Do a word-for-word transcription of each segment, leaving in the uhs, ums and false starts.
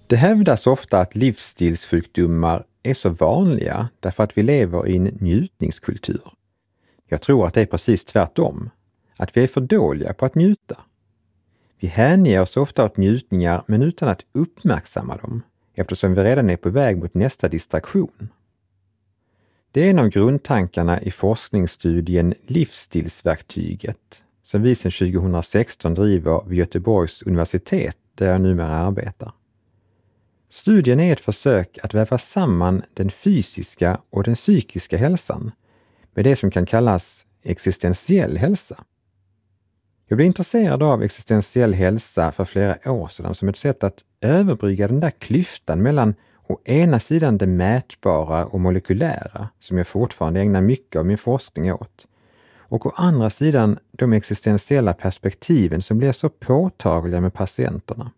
Det hävdas ofta att livsstilssjukdomar är så vanliga därför att vi lever i en njutningskultur. Jag tror att det är precis tvärtom, att vi är för dåliga på att njuta. Vi hänger oss ofta åt njutningar men utan att uppmärksamma dem, eftersom vi redan är på väg mot nästa distraktion. Det är en av grundtankarna i forskningsstudien Livsstilsverktyget, som vi sedan tjugohundrasexton driver vid Göteborgs universitet där jag numera arbetar. Studien är ett försök att väva samman den fysiska och den psykiska hälsan med det som kan kallas existentiell hälsa. Jag blev intresserad av existentiell hälsa för flera år sedan som ett sätt att överbrygga den där klyftan mellan å ena sidan det mätbara och molekylära, som jag fortfarande ägnar mycket av min forskning åt, och å andra sidan de existentiella perspektiven som blir så påtagliga med patienterna.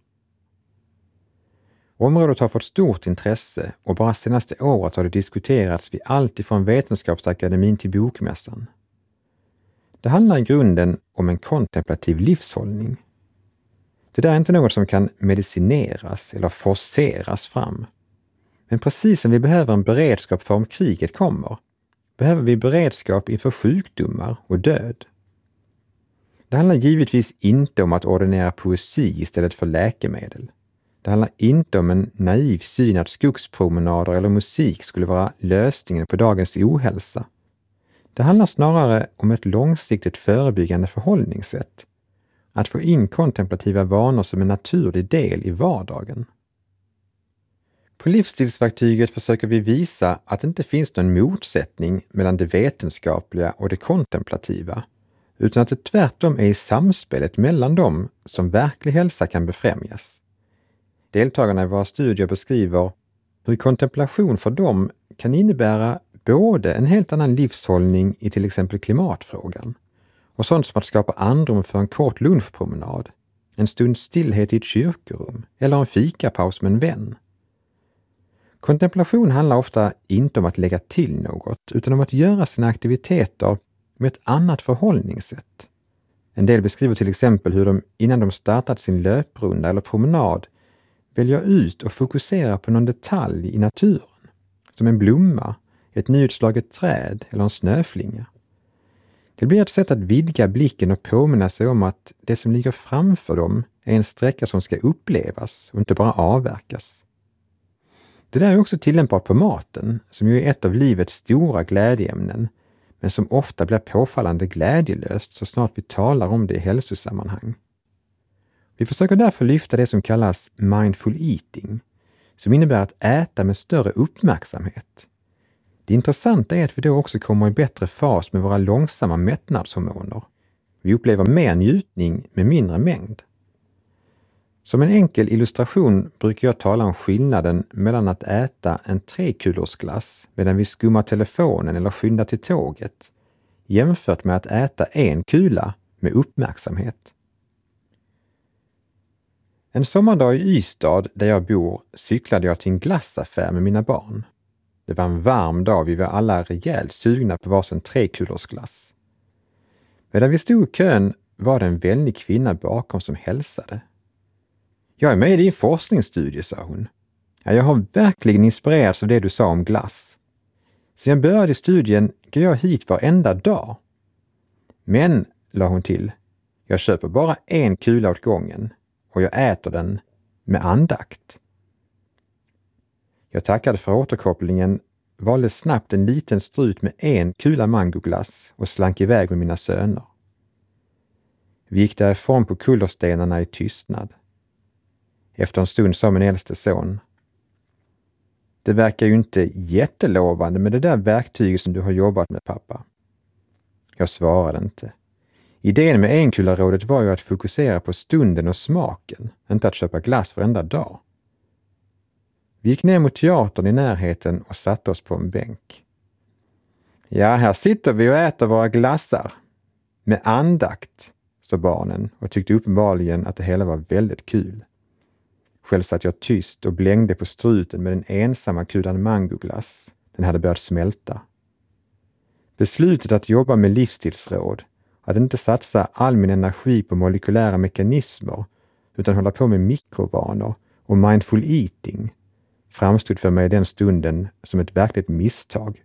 Området har fått stort intresse och bara senaste året har det diskuterats vid allt ifrån Vetenskapsakademin till Bokmässan. Det handlar i grunden om en kontemplativ livshållning. Det där är inte något som kan medicineras eller forceras fram. Men precis som vi behöver en beredskap för om kriget kommer, behöver vi beredskap inför sjukdomar och död. Det handlar givetvis inte om att ordinera poesi istället för läkemedel. Det handlar inte om en naiv syn att skogspromenader eller musik skulle vara lösningen på dagens ohälsa. Det handlar snarare om ett långsiktigt förebyggande förhållningssätt. Att få in kontemplativa vanor som en naturlig del i vardagen. På livsstilsverktyget försöker vi visa att det inte finns någon motsättning mellan det vetenskapliga och det kontemplativa, utan att det tvärtom är i samspelet mellan dem som verklig hälsa kan befrämjas. Deltagarna i våra studier beskriver hur kontemplation för dem kan innebära både en helt annan livshållning i till exempel klimatfrågan och sånt som att skapa andrum för en kort lunchpromenad, en stund stillhet i ett kyrkorum eller en fikapaus med en vän. Kontemplation handlar ofta inte om att lägga till något utan om att göra sina aktiviteter med ett annat förhållningssätt. En del beskriver till exempel hur de innan de startat sin löprunda eller promenad väljer ut och fokuserar på någon detalj i naturen, som en blomma, ett nyutslaget träd eller en snöflinga. Det blir ett sätt att vidga blicken och påminna sig om att det som ligger framför dem är en sträcka som ska upplevas och inte bara avverkas. Det där är också tillämpbart på maten, som ju är ett av livets stora glädjeämnen, men som ofta blir påfallande glädjelöst så snart vi talar om det i hälsosammanhang. Vi försöker därför lyfta det som kallas mindful eating, som innebär att äta med större uppmärksamhet. Det intressanta är att vi då också kommer i bättre fas med våra långsamma mättnadshormoner. Vi upplever mer njutning med mindre mängd. Som en enkel illustration brukar jag tala om skillnaden mellan att äta en trekulorsglass medan vi skummar telefonen eller skyndar till tåget, jämfört med att äta en kula med uppmärksamhet. En sommardag i Ystad där jag bor cyklade jag till en glassaffär med mina barn. Det var en varm dag, vi var alla rejält sugna på varsin trekulorsglass. Medan vi stod i kön var det en vänlig kvinna bakom som hälsade. Jag är med i din forskningsstudie, sa hon. Ja, jag har verkligen inspirerats av det du sa om glass. Så jag började studien går jag hit varenda dag. Men, la hon till, jag köper bara en kula åt gången och jag äter den med andakt. Jag tackade för återkopplingen, valde snabbt en liten strut med en kula mangoglass och slank iväg med mina söner. Vi gick därifrån på kullerstenarna i tystnad. Efter en stund sa min äldste son: det verkar ju inte jättelovande med det där verktyget som du har jobbat med, pappa. Jag svarade inte. Idén med enkularådet var ju att fokusera på stunden och smaken, inte att köpa glass varenda dag. Vi gick ner mot teatern i närheten och satte oss på en bänk. Ja, här sitter vi och äter våra glassar. Med andakt, sa barnen och tyckte uppenbarligen att det hela var väldigt kul. Själv satt jag tyst och blängde på struten med den ensamma kulan mangoglass. Den hade börjat smälta. Beslutet att jobba med livsstilsråd, att inte satsa all min energi på molekylära mekanismer utan hålla på med mikrovanor och mindful eating framstod för mig i den stunden som ett verkligt misstag.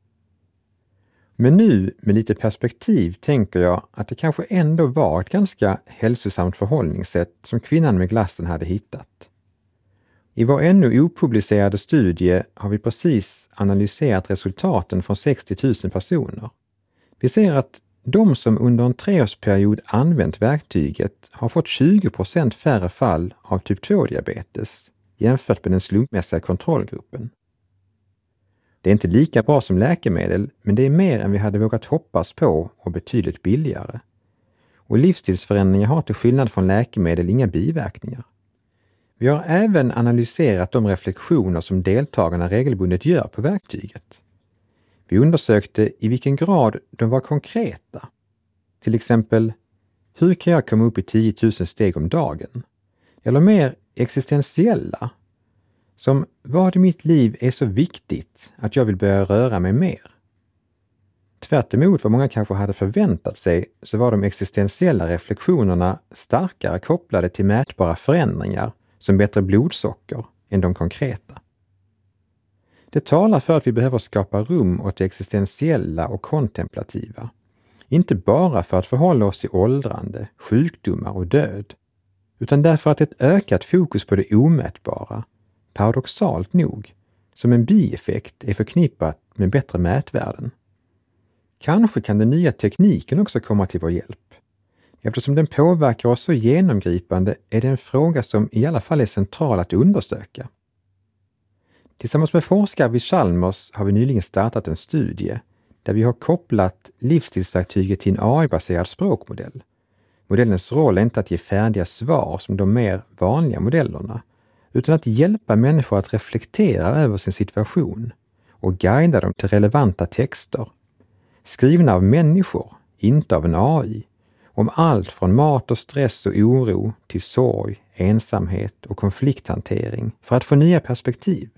Men nu med lite perspektiv tänker jag att det kanske ändå var ett ganska hälsosamt förhållningssätt som kvinnan med glassen hade hittat. I vår ännu opublicerade studie har vi precis analyserat resultaten från sextio tusen personer. Vi ser att de som under en treårsperiod använt verktyget har fått tjugo procent färre fall av typ två-diabetes jämfört med den slumpmässiga kontrollgruppen. Det är inte lika bra som läkemedel, men det är mer än vi hade vågat hoppas på och betydligt billigare. Och livsstilsförändringar har till skillnad från läkemedel inga biverkningar. Vi har även analyserat de reflektioner som deltagarna regelbundet gör på verktyget. Vi undersökte i vilken grad de var konkreta. Till exempel, hur kan jag komma upp i tio tusen steg om dagen? Eller mer existentiella, som vad i mitt liv är så viktigt att jag vill börja röra mig mer. Tvärt emot vad många kanske hade förväntat sig så var de existentiella reflektionerna starkare kopplade till mätbara förändringar som bättre blodsocker än de konkreta. Det talar för att vi behöver skapa rum åt det existentiella och kontemplativa. Inte bara för att förhålla oss till åldrande, sjukdomar och död, utan därför att ett ökat fokus på det omätbara, paradoxalt nog, som en bieffekt är förknippat med bättre mätvärden. Kanske kan den nya tekniken också komma till vår hjälp. Eftersom den påverkar oss så genomgripande är det en fråga som i alla fall är central att undersöka. Tillsammans med forskare vid Chalmers har vi nyligen startat en studie där vi har kopplat livsstilsverktyget till en A I-baserad språkmodell. Modellens roll är inte att ge färdiga svar som de mer vanliga modellerna, utan att hjälpa människor att reflektera över sin situation och guida dem till relevanta texter, skrivna av människor, inte av en A I, om allt från mat och stress och oro till sorg, ensamhet och konflikthantering för att få nya perspektiv.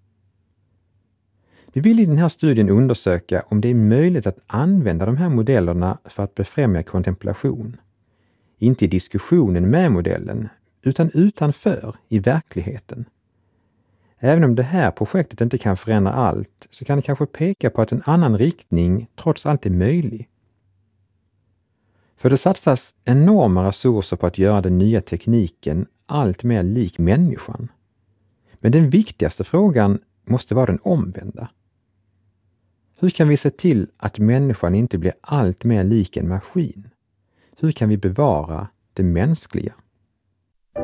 Vi vill i den här studien undersöka om det är möjligt att använda de här modellerna för att befrämja kontemplation. Inte i diskussionen med modellen, utan utanför, i verkligheten. Även om det här projektet inte kan förändra allt så kan det kanske peka på att en annan riktning trots allt är möjlig. För det satsas enorma resurser på att göra den nya tekniken allt mer lik människan. Men den viktigaste frågan måste vara den omvända. Hur kan vi se till att människan inte blir allt mer lik en maskin? Hur kan vi bevara det mänskliga?